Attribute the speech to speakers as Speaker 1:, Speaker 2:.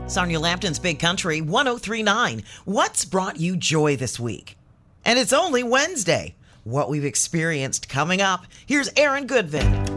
Speaker 1: Sonia Lampton's Big Country 1039. What's brought you joy this week? And it's only Wednesday. What we've experienced coming up. Here's Aaron Goodvin.